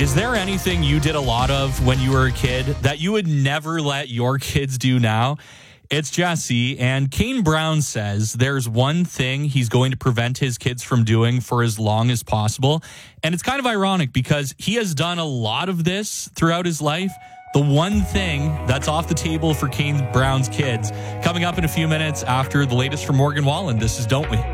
Is there anything you did a lot of when you were a kid that you would never let your kids do now? It's Jesse, and Kane Brown says there's one thing he's going to prevent his kids from doing for as long as possible. And it's kind of ironic because he has done a lot of this throughout his life. The one thing that's off the table for Kane Brown's kids, coming up in a few minutes after the latest from Morgan Wallen. This is Don't We?